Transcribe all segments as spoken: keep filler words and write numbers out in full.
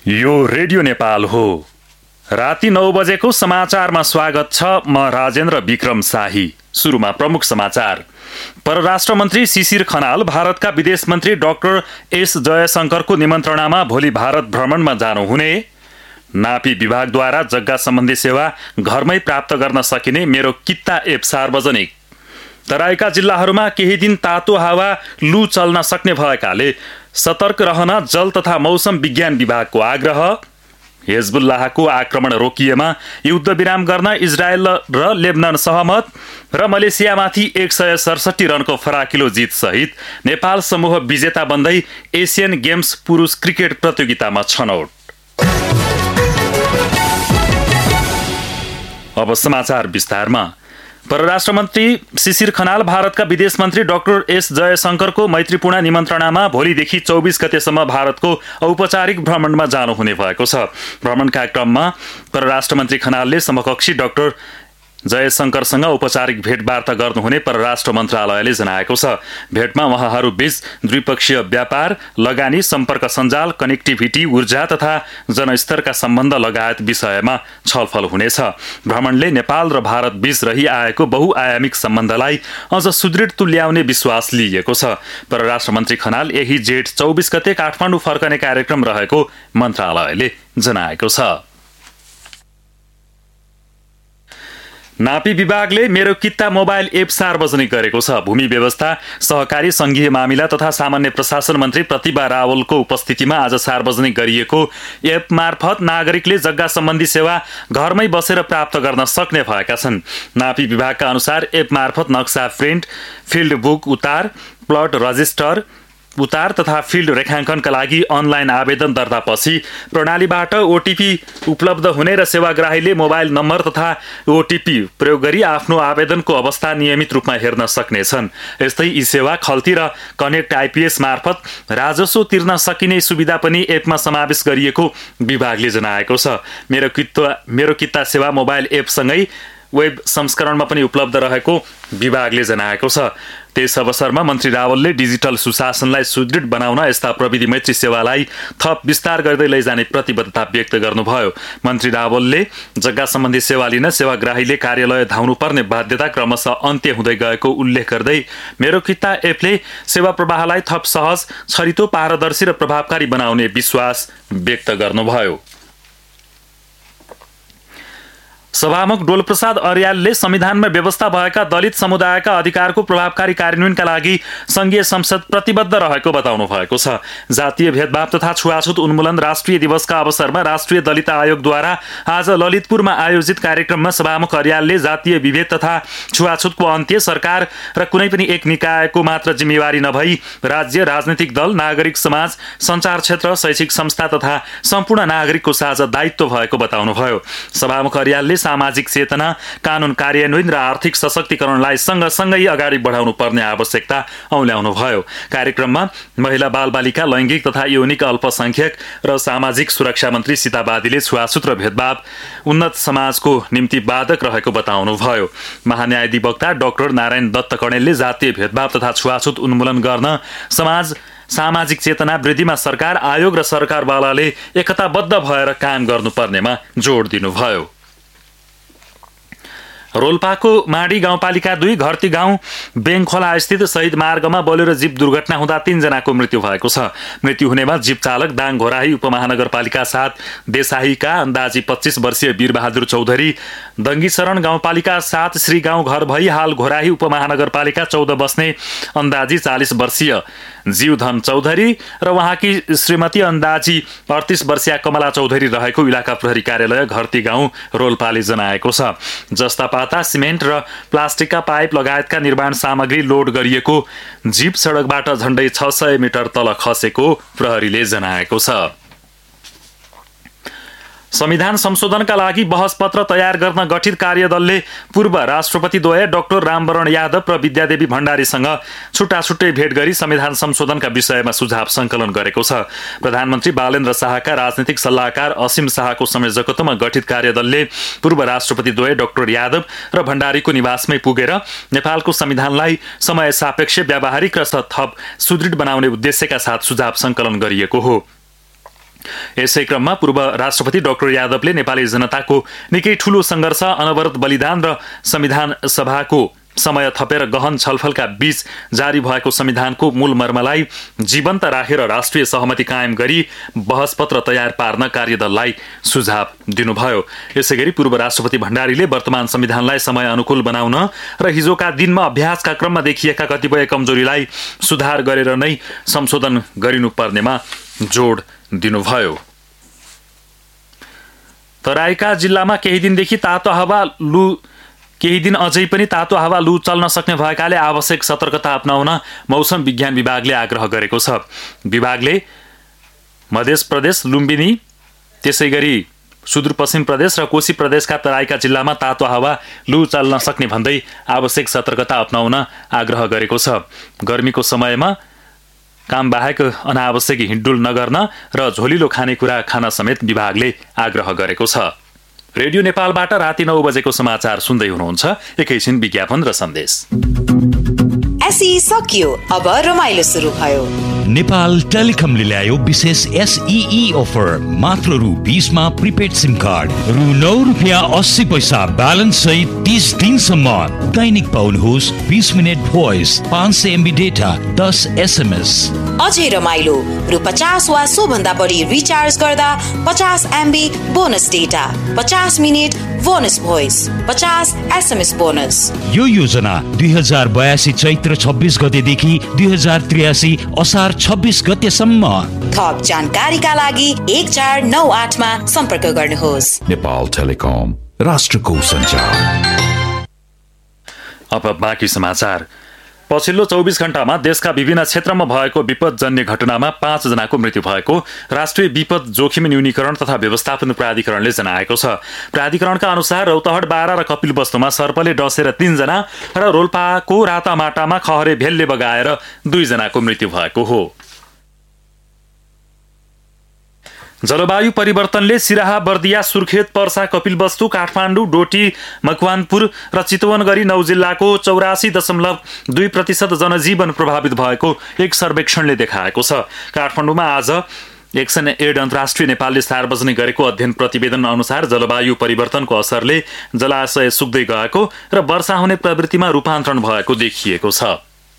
यो रेडियो नेपाल हो। राति नौ बजेको समाचारमा स्वागत छ। म राजेन्द्र विक्रम शाही। सुरुमा प्रमुख समाचार। परराष्ट्र मन्त्री शिशिर खनाल भारतका विदेश मन्त्री डाक्टर एस जयशंकरको निमन्त्रणामा भोलि भारत भ्रमणमा जानुहुने। नापी विभागद्वारा जग्गा सम्बन्धी सेवा घरमै प्राप्त गर्न सकिने मेरो कित्ता एप सार्वजनिक। तराईका जिल्लाहरूमा केही दिन तातो हावा लु चल्न सक्ने भएकाले सतर्क रहन जल तथा मौसम विज्ञान विभागको आग्रह। हिजबुल्लाहको आक्रमण रोकिएमा युद्ध विराम गर्न इजरायल र लेबनान सहमत। र मलेसियामाथि एक सय सडसठी रनको फराकिलो जित सहित नेपाल समूह विजेता बन्दै एसियन गेम्स पुरुष क्रिकेट प्रतियोगितामा छनौट। अब समाचार विस्तारमा। परराष्ट्र मन्त्री शिशिर खनाल भारतका विदेश मन्त्री डाक्टर एस जयशंकरको मैत्रीपूर्ण निमन्त्रणामा भोलिदेखि चौबिस गतेसम्म भारतको औपचारिक भ्रमणमा जानुहुने भएको छ। भ्रमणका क्रममा परराष्ट्र मन्त्री खनालले समकक्षी डाक्टर जयशंकरसँग औपचारिक भेटवार्ता गर्नुहुने परराष्ट्र मन्त्रालयले जनाएको छ। भेटमा उहाँहरूबीच द्विपक्षीय व्यापार, लगानी, सम्पर्क सञ्जाल, कनेक्टिभिटी, ऊर्जा तथा जनस्तरका सम्बन्ध लगायत विषयमा छलफल हुनेछ। भ्रमणले नेपाल र भारत बीच रहिआएको बहुआयामिक सम्बन्धलाई अझ सुदृढ तुल्याउने विश्वास लिइएको छ। परराष्ट्र मन्त्री खनाल यही जेठ चौबिस गते काठमाडौँ फर्कने कार्यक्रम रहेको मन्त्रालयले जनाएको छ। नापी विभागले मेरो कित्ता मोबाइल एप सार्वजनिक गरेको छ। भूमि व्यवस्था, सहकारी संघीय मामिला तथा सामान्य प्रशासन मन्त्री प्रतिभा रावलको उपस्थितिमा आज सार्वजनिक गरिएको एप मार्फत नागरिकले जग्गा सम्बन्धी सेवा घरमै बसेर प्राप्त गर्न सक्ने भएका छन्। नापी विभागका अनुसार एप मार्फत नक्सा प्रिन्ट, फिल्ड बुक उतार, प्लट रजिस्टर उतार तथा फिल्ड रेखाङ्कनका लागि अनलाइन आवेदन दर्तापछि प्रणालीबाट ओटिपी उपलब्ध हुने र सेवाग्राहीले मोबाइल नम्बर तथा ओटिपी प्रयोग गरी आफ्नो आवेदनको अवस्था नियमित रूपमा हेर्न सक्नेछन्। यस्तै यी सेवा खल्ती र कनेक्ट आइपीएस मार्फत राजस्व तिर्न सकिने सुविधा पनि एपमा समावेश गरिएको विभागले जनाएको छ। मेरो कित्ता मेरो कित्ता सेवा मोबाइल एपसँगै वेब संस्करणमा पनि उपलब्ध रहेको विभागले जनाएको छ। त्यस अवसरमा मन्त्री रावलले डिजिटल सुशासनलाई सुदृढ बनाउन यस्ता प्रविधि मैत्री सेवालाई थप विस्तार गर्दै लैजाने प्रतिबद्धता व्यक्त गर्नुभयो। मन्त्री रावलले जग्गा सम्बन्धी सेवा लिन सेवाग्राहीले कार्यालय धाउनुपर्ने बाध्यता क्रमशः अन्त्य हुँदै गएको उल्लेख गर्दै मेरो कित्ता एपले सेवा प्रवाहलाई थप सहज, छरितो, पारदर्शी र प्रभावकारी बनाउने विश्वास व्यक्त गर्नुभयो। सभामुख डोलप्रसाद अर्यालले संविधानमा व्यवस्था भएका दलित समुदायका अधिकारको प्रभावकारी कार्यान्वयनका लागि संघीय संसद प्रतिबद्ध रहेको बताउनु भएको छ। जातीय भेदभाव तथा छुवाछुत उन्मूलन राष्ट्रिय दिवसका अवसरमा राष्ट्रिय दलित आयोगद्वारा आज ललितपुरमा आयोजित कार्यक्रममा सभामुख अर्यालले जातीय विभेद तथा छुवाछुतको अन्त्य सरकार र कुनै पनि एक निकायको मात्र जिम्मेवारी नभई राज्य, राजनीतिक दल, नागरिक समाज, सञ्चार क्षेत्र, शैक्षिक संस्था तथा सम्पूर्ण नागरिकको साझा दायित्व भएको बताउनुभयो। सभामुख अर्यालले सामाजिक चेतना, कानुन कार्यान्वयन र आर्थिक सशक्तिकरणलाई सँगसँगै अगाडि बढाउनु पर्ने आवश्यकता औल्याउनु भयो। कार्यक्रममा महिला, बालबालिका, लैङ्गिक तथा यौनिक अल्पसंख्यक र सामाजिक सुरक्षा मन्त्री सीता बादीले छुवाछुत र भेदभाव उन्नत समाजको निम्ति बाधक रहेको बताउनुभयो। महान्यायाधिवक्ता डाक्टर नारायण दत्त कणेलले जातीय भेदभाव तथा छुवाछुत उन्मूलन गर्न समाज सामाजिक चेतना वृद्धिमा सरकार, आयोग र सरकारवालाले एकताबद्ध भएर काम गर्नुपर्नेमा जोड दिनुभयो। रोल्पाको माडी गाउँपालिका दुई घरती गाउँ बेङखोला स्थित शहीद मार्गमा बोलेरो जीप दुर्घटना हुँदा तीनजनाको मृत्यु भएको छ। मृत्यु हुनेमा जीप चालक दाङ घोराही उपमहानगरपालिका सात देसाहीका अन्दाजी पच्चीस वर्षीय वीरबहादुर चौधरी, दङ्गीशरण गाउँपालिका सात श्री गाउँ घर भई हाल घोराही उपमहानगरपालिका चौध बस्ने अन्दाजी चालिस वर्षीय जीवधन चौधरी र उहाँकी श्रीमती अन्दाजी अडतिस वर्षीय कमला चौधरी रहेको इलाका प्रहरी कार्यालय घरती गाउँ रोल्पाले जनाएको छ। जस्ता पाता, सिमेन्ट र प्लास्टिकका पाइप लगायतका निर्माण सामग्री लोड गरिएको जीप सडकबाट झण्डै छ सय मिटर तल खसेको प्रहरीले जनाएको छ। संविधान संशोधनका लागि बहस पत्र तयार गर्न गठित कार्यदलले पूर्व राष्ट्रपतिद्वय डाक्टर रामवरण यादव र विद्यादेवी भण्डारीसँग छुट्टा छुट्टै भेट गरी संविधान संशोधनका विषयमा सुझाव सङ्कलन गरेको छ। प्रधानमन्त्री बालेन्द्र शाहका राजनीतिक सल्लाहकार असीम शाहको संयोजकत्वमा गठित कार्यदलले पूर्व राष्ट्रपतिद्वय डाक्टर यादव र भण्डारीको निवासमै पुगेर नेपालको संविधानलाई समय सापेक्ष, व्यावहारिक र थप सुदृढ बनाउने उद्देश्यका साथ सुझाव सङ्कलन गरिएको हो। यसै क्रममा पूर्व राष्ट्रपति डाक्टर यादवले नेपाली जनताको निकै ठूलो सङ्घर्ष, अनवरत बलिदान र संविधान सभाको समय थपेर गहन छलफलका बीच जारी भएको संविधानको मूल मर्मलाई जीवन्त राखेर राष्ट्रिय सहमति कायम गरी बहसपत्र तयार पार्न कार्यदललाई सुझाव दिनुभयो। यसैगरी पूर्व राष्ट्रपति भण्डारीले वर्तमान संविधानलाई समय अनुकूल बनाउन र हिजोका दिनमा अभ्यासका क्रममा देखिएका कतिपय कमजोरीलाई सुधार गरेर नै संशोधन गरिनुपर्नेमा जोड दिनुभयो। तराईका जिल्लामा केही दिनदेखि तातो हावा लु केही दिन अझै पनि तातो हावा लु चल्न सक्ने भएकाले आवश्यक सतर्कता अपनाउन मौसम विज्ञान विभागले आग्रह गरेको छ। विभागले मध्य प्रदेश, लुम्बिनी, त्यसैगरी सुदूरपश्चिम प्रदेश र कोशी प्रदेशका तराईका जिल्लामा तातो हावा लु चल्न सक्ने भन्दै आवश्यक सतर्कता अपनाउन आग्रह गरेको छ। गर्मीको समयमा काम बाहेक अनावश्यक हिँडडुल नगर्न र झोलिलो खानेकुरा खान समेत विभागले आग्रह गरेको छ। रेडियो नेपालबाट राति नौ बजेको समाचार सुन्दै हुनुहुन्छ। एकैछिन विज्ञापन र सन्देश। एसई सकियो, अब रमाइलो सुरु भयो। नेपाल टेलिकमले ल्यायो विशेष एसईई अफर। मात्र रु बीसमा प्रिपेड सिम कार्ड, रु नौ रुपियाँ अस्सी पैसा ब्यालेन्स सहित तीस दिनसम्म दैनिक पाउनुहोस् बीस मिनट भोइस, पाँच सय एमबी डेटा, दस एसएमएस। अझै रमाइलो, रु पचास वा सो भन्दा बढी रिचार्ज गर्दा पचास एमबी बोनस डेटा, पचास मिनट बोनस भोइस, पचास एसएमएस बोनस। यो योजना दुई हजार बयासी चैत्र छब्बीस गतेदेखि दुई हजार त्रियासी असार छब्बीस गतेसम्म। थप जानकारीका लागि एक चार नौ आठमा सम्पर्क गर्नुहोस्। नेपाल टेलिकम, राष्ट्रको सञ्चार। अब बाँकी समाचार। पछिल्लो चौबिस घण्टामा देशका विभिन्न क्षेत्रमा भएको विपदजन्य घटनामा पाँच जनाको मृत्यु भएको राष्ट्रिय विपद जोखिम न्यूनीकरण तथा व्यवस्थापन प्राधिकरणले जनाएको छ। प्राधिकरणका अनुसार रौतहट बाह्र र कपिलवस्तुमा सर्पले डसेर तीनजना र रोल्पाको रातामाटामा खहरे भेलले बगाएर दुईजनाको मृत्यु भएको हो। जलवायु परिवर्तनले सिराहा, बर्दिया, सुर्खेत, पर्सा, कपिलवस्तु, काठमाडौँ, डोटी, मकवानपुर र चितवन गरी नौ जिल्लाको चौरासी दशमलव दुई प्रतिशत जनजीवन प्रभावित भएको एक सर्वेक्षणले देखाएको छ। काठमाडौँमा आज एक्सन एड अन्तर्राष्ट्रिय नेपालले सार्वजनिक गरेको अध्ययन प्रतिवेदन अनुसार जलवायु परिवर्तनको असरले जलाशय सुक्दै गएको र वर्षा हुने प्रवृत्तिमा रूपान्तरण भएको देखिएको छ।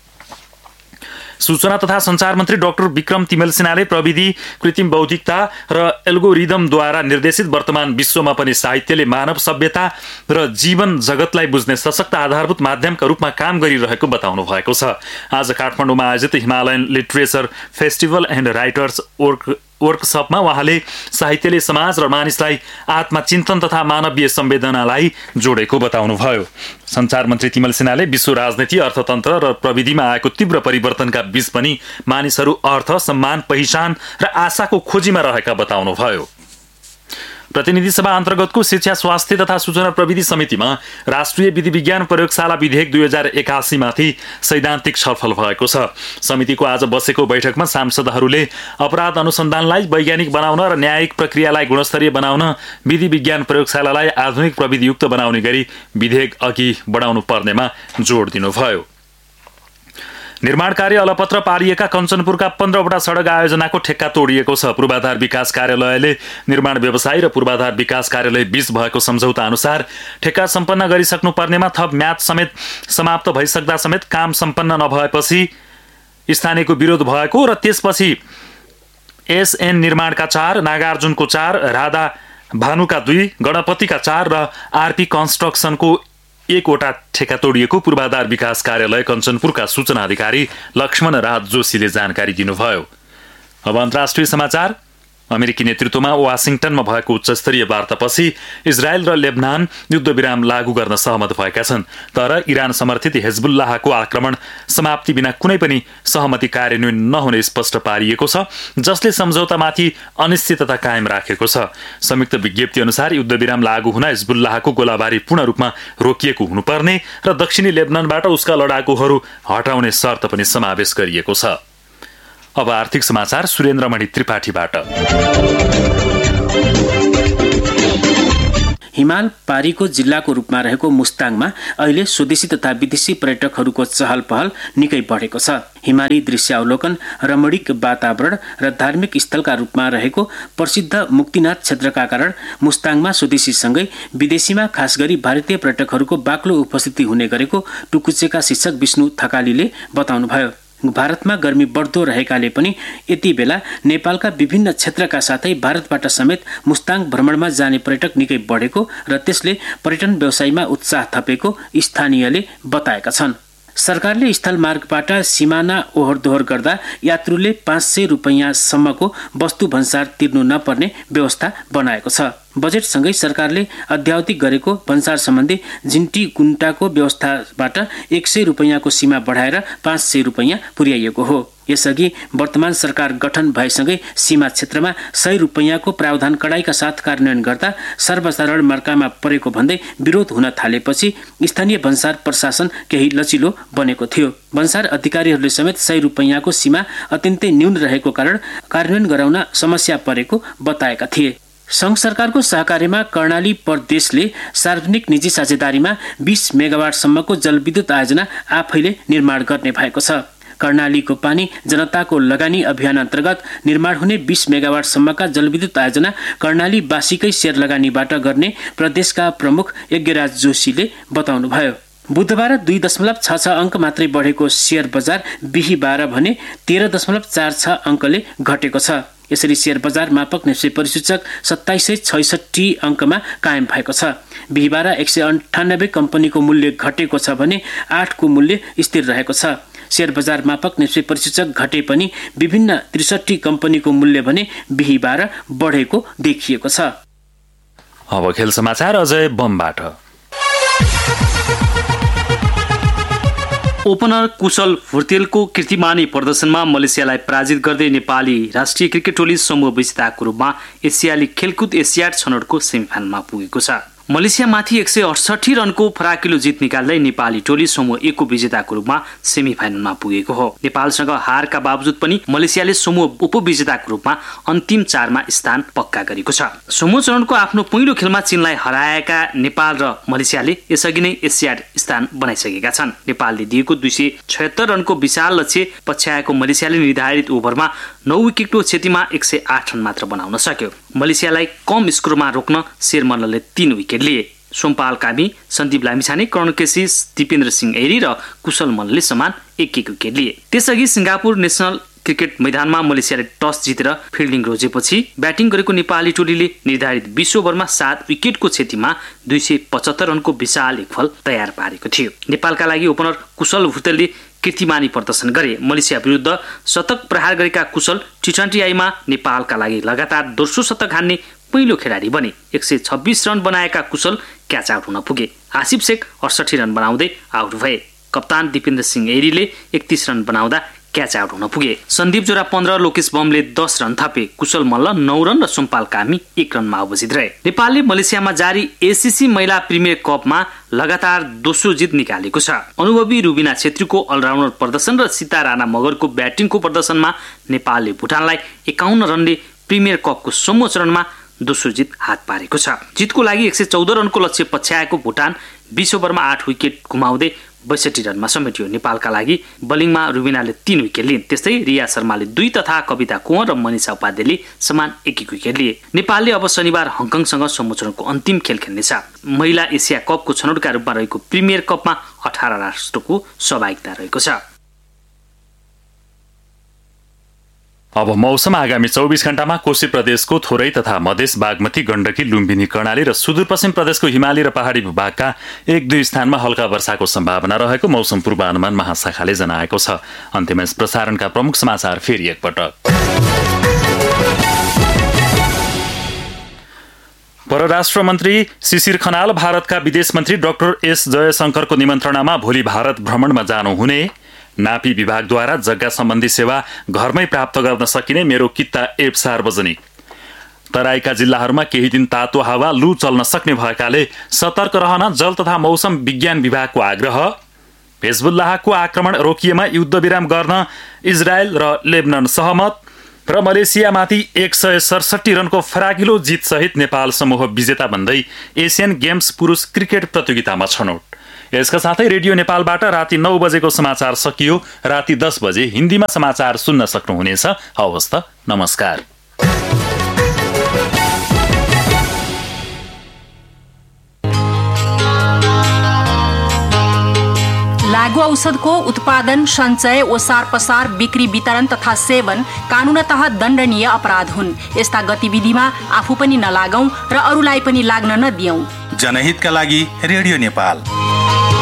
सूचना तथा संचार मन्त्री डाक्टर विक्रम तिमेल सिन्हाले प्रविधि, कृत्रिम बौद्धिकता र एल्गोरिदमद्वारा निर्देशित वर्तमान विश्वमा पनि साहित्यले मानव सभ्यता र जीवन जगतलाई बुझ्ने सशक्त आधारभूत माध्यमका रूपमा काम गरिरहेको बताउनु भएको छ। आज काठमाडौँमा आयोजित Himalayan literature festival and writers work वर्कसपमा उहाँले साहित्यले समाज र मानिसलाई आत्मचिन्तन तथा मानवीय संवेदनालाई जोडेको बताउनुभयो। संचार मन्त्री तिमल सिन्हाले विश्व राजनीति, अर्थतन्त्र र प्रविधिमा आएको तीव्र परिवर्तनका बीच पनि मानिसहरू अर्थ, सम्मान, पहिचान र आशाको खोजीमा रहेका बताउनुभयो। प्रतिनिधि सभा अन्तर्गतको शिक्षा, स्वास्थ्य तथा सूचना प्रविधि समितिमा राष्ट्रिय विधि विज्ञान प्रयोगशाला विधेयक दुई हजार एकासी माथि सैद्धान्तिक छलफल भएको छ। समितिको आज बसेको बैठकमा सांसदहरूले अपराध अनुसन्धानलाई वैज्ञानिक बनाउन र न्यायिक प्रक्रियालाई गुणस्तरीय बनाउन विधि विज्ञान प्रयोगशालालाई आधुनिक प्रविधियुक्त बनाउने गरी विधेयक अघि बढाउनु पर्नेमा जोड दिनुभयो। निर्माण कार्य अलपत्र पारिएका कञ्चनपुरका पन्ध्रवटा सडक आयोजनाको ठेक्का तोडिएको छ। पूर्वाधार विकास कार्यालयले निर्माण व्यवसायी र पूर्वाधार विकास कार्यालय बीच भएको सम्झौता अनुसार ठेक्का सम्पन्न गरिसक्नु पर्नेमा थप म्याद समेत समाप्त भइसक्दा समेत काम सम्पन्न नभएपछि स्थानीयको विरोध भएको र त्यसपछि एसएन निर्माणका चार, नागार्जुनको चार, राधा भानुका दुई, गणपतिका चार र आरपी कन्स्ट्रक्सनको एकवटा ठेक्का तोडिएको पूर्वाधार विकास कार्यालय कञ्चनपुरका सूचना अधिकारी लक्ष्मण राज जोशीले जानकारी दिनुभयो। अब अन्तर्राष्ट्रिय समाचार। अमेरिकी नेतृत्वमा वाशिङटनमा भएको उच्चस्तरीय वार्तापछि इजरायल र लेबनान युद्धविराम लागू गर्न सहमत भएका छन्। तर इरान समर्थित हेजबुल्लाहको आक्रमण समाप्ति बिना कुनै पनि सहमति कार्यान्वयन नहुने स्पष्ट पारिएको छ, जसले सम्झौतामाथि अनिश्चितता कायम राखेको छ। संयुक्त विज्ञप्ति अनुसार युद्धविराम लागू हुन हेजबुल्लाहको गोलाबारी पूर्ण रूपमा रोकिएको हुनुपर्ने र दक्षिणी लेबनानबाट उसका लडाकुहरू हटाउने शर्त पनि समावेश गरिएको छ। अब आर्थिक समाचार सुरेन्द्रमणि त्रिपाठीबाट। हिमाल पारीको जिल्लाको रूपमा रहेको मुस्ताङमा अहिले स्वदेशी तथा विदेशी पर्यटकहरूको चहल पहल निकै बढेको छ। हिमाली दृश्यावलोकन, रमणीक वातावरण र धार्मिक स्थलका रूपमा रहेको प्रसिद्ध मुक्तिनाथ क्षेत्रका कारण मुस्ताङमा स्वदेशीसँगै विदेशीमा खास गरी भारतीय पर्यटकहरूको बाक्लो उपस्थिति हुने गरेको टुकुचेका शिक्षक विष्णु थकालीले बताउनुभयो। भारतमा गर्मी बढ्दो रहेकाले पनि यति बेला नेपालका विभिन्न क्षेत्रका साथै भारतबाट समेत मुस्ताङ भ्रमणमा जाने पर्यटक निकै बढेको र त्यसले पर्यटन व्यवसायमा उत्साह थपेको स्थानीयले बताएका छन्। सरकारले स्थल मार्गबाट सिमाना ओहोर दोहोर गर्दा यात्रुले पाँच सय रुपियाँसम्मको वस्तु भन्सार तिर्नु नपर्ने व्यवस्था बनाएको छ। बजेटसँगै सरकारले अध्यावधिक गरेको भन्सार सम्बन्धी जिन्टी कुन्टाको व्यवस्थाबाट एक सय रुपियाँको सीमा बढाएर पाँच सय रुपियाँ पुर्याइएको हो। यसअघि वर्तमान सरकार गठन भएसँगै सीमा क्षेत्रमा सय रुपियाँको प्रावधान कडाइका साथ कार्यान्वयन गर्दा सर्वसाधारण मर्कामा परेको भन्दै विरोध हुन थालेपछि स्थानीय भन्सार प्रशासन केही लचिलो बनेको थियो। भन्सार अधिकारीहरूले समेत सय रुपियाँको सीमा अत्यन्तै न्यून रहेको कारण कार्यान्वयन गराउन समस्या परेको बताएका थिए। संघ सरकारको सहकार्यमा कर्णाली प्रदेशले सार्वजनिक निजी साझेदारीमा बीस मेगावाटसम्मको जलविद्युत आयोजना आफैले निर्माण गर्ने भएको छ। कर्णालीको पानी जनताको लगानी अभियान अन्तर्गत निर्माण हुने बीस मेगावाटसम्मका जलविद्युत आयोजना कर्णालीवासीकै शेयर लगानीबाट गर्ने प्रदेशका प्रमुख यज्ञराज जोशीले बताउनुभयो। बुधबार दुई दशमलव छ छ अङ्क मात्रै बढेको शेयर बजार बिहीबार भने तेह्र दशमलव चार छ अङ्कले घटेको छ। यसरी शेयर बजार मापक निफ्टी परिसूचक सत्ताइस सय छैसठी अङ्कमा कायम भएको छ। बिहीबार एक सय अन्ठानब्बे कम्पनीको मूल्य घटेको छ भने आठको मूल्य स्थिर रहेको छ। शेयर बजार मापक निफ्टी परिसूचक घटे पनि विभिन्न त्रिसठी कम्पनीको मूल्य भने बिहीबार बढेको देखिएको छ। अब खेल समाचार अजय बमबाट। ओपनर कुशल फुर्तेलको कीर्तिमानी प्रदर्शनमा मलेसियालाई पराजित गर्दै नेपाली राष्ट्रिय क्रिकेट टोली समूह विजेताको रूपमा एसियाली खेलकुद एसियाड छनौटको सेमिफाइनलमा पुगेको छ। मलेसियामाथि एक सय अडसठी रनको फराकिलो जित निकाल्दै नेपाली टोली समूह एकको विजेताको रूपमा सेमिफाइनलमा पुगेको हो। नेपालसँग हारका बावजुद पनि मलेसियाले समूह उपविजेताको रूपमा अन्तिम चारमा स्थान पक्का गरेको छ। समूह चरणको आफ्नो पहिलो खेलमा चीनलाई हराएका नेपाल र मलेसियाले यसअघि नै एसियाड स्थान बनाइसकेका छन्। नेपालले दिएको दुई सय छयत्तर रनको विशाल लक्ष्य पछ्याएको मलेसियाले निर्धारित ओभरमा नौ विकेटको क्षतिमा एक सय आठ रन मात्र बनाउन सक्यो। मलेसियालाई कम स्कोरमा रोक्न शेरमल्लले तीन विकेट लिए। सोमपाल कामी, सन्दीप लामिछाने, कर्ण केसी, दिपेन्द्र सिंह ऐरी र कुशल मल्लले समान एक एक विकेट लिए। त्यसअघि सिंगापुर नेशनल क्रिकेट मैदानमा मलेसियाले टस जितेर फिल्डिङ रोजेपछि ब्याटिङ गरेको नेपाली टोलीले निर्धारित बीस ओभरमा सात विकेटको क्षतिमा दुई सय पचहत्तर रनको विशाल एक फल तयार पारेको थियो। नेपालका लागि ओपनर कुशल भुतेलले कीर्तिमानी प्रदर्शन गरे। मलेसिया विरुद्ध शतक प्रहार गरेका कुशल टी ट्वेन्टी आईमा नेपालका लागि लगातार दोस्रो शतक हान्ने पहिलो खेलाडी बने। एक सय छब्बीस रन बनाएका कुशल क्याच आउट हुन पुगे। आसिफ शेख अडसठी रन बनाउँदै आउट भए। कप्तान दिपेन्द्र सिंह ऐरीले एकतीस रन बनाउँदा क्याच आउट हुन पुगे। सन्दीप जोरा पन्ध्र, लोकेश बमले दस रन थपे। कुशल मल्ल नौ रन र सोमपाल कामी एक रनमा अवजित रहे। नेपालले मलेसियामा जारी एसीसी महिला प्रिमियर कपमा लगातार दोस्रो जित निकालेको छ। अनुभवी रुबिना छेत्रीको अलराउन्डर प्रदर्शन र सीता राणा मगरको ब्याटिङको प्रदर्शनमा नेपालले भुटानलाई एकाउन्न रनले प्रिमियर कपको समूह चरणमा दोस्रो जित हात पारेको छ। जितको लागि एक सय चौध रनको लक्ष्य पछ्याएको भुटान बीस ओभरमा आठ विकेट गुमाउँदै बैसठी रनमा समेटियो। नेपालका लागि बलिङमा रुबिनाले तीन विकेट लिए। त्यस्तै रिया शर्माले दुई तथा कविता कुँवर र मनिषा उपाध्यायले समान एक एक विकेट लिए। नेपालले अब शनिबार हङकङसँग समूह चरणको अन्तिम खेल खेल्नेछ। महिला एसिया कपको छनौटका रूपमा रहेको प्रिमियर कपमा अठार राष्ट्रको सहभागिता रहेको छ। अब मौसम। आगामी चौबिस घण्टामा कोशी प्रदेशको थोरै तथा मधेस, बागमती, गण्डकी, लुम्बिनी, कर्णाली र सुदूरपश्चिम प्रदेशको हिमाली र पहाडी भूभागका एक दुई स्थानमा हल्का वर्षाको सम्भावना रहेको मौसम पूर्वानुमान महाशाखाले जनाएको छ। अन्त्यमा यस प्रसारणका प्रमुख समाचार फेरि एकपटक। परराष्ट्र मन्त्री शिशिर खनाल भारतका विदेश मन्त्री डाक्टर एस जयशंकरको निमन्त्रणामा भोलि भारत भ्रमणमा जानुहुने। नापी विभागद्वारा जग्गा सम्बन्धी सेवा घरमै प्राप्त गर्न सकिने मेरो कित्ता एप सार्वजनिक। तराईका जिल्लाहरूमा केही दिन तातो हावा, लू चल्न सक्ने भएकाले सतर्क रहन जल तथा मौसम विज्ञान विभागको आग्रह। हिजबुल्लाहको आक्रमण रोकिएमा युद्धविराम गर्न इजरायल र लेबनन सहमत। र मलेसियामाथि एक सय सडसठी रनको फराकिलो जितसहित नेपाल समूह विजेता भन्दै एसियन गेम्स पुरुष क्रिकेट प्रतियोगितामा छनौट। यसका साथै रेडियो नेपालबाट राति नौ बजेको समाचार सकियो। राति दस बजे हिन्दीमा समाचार सुन्न सक्नुहुनेछ। हवस् त, नमस्कार। लागू औषधको उत्पादन, सञ्चय, ओसार पसार, बिक्री, वितरण तथा सेवन कानूनतः दण्डनीय अपराध हुन्। यस्ता गतिविधिमा आफू पनि नलागौं र अरूलाई पनि लाग्न नदियौं। जनहितका लागि रेडियो नेपाल।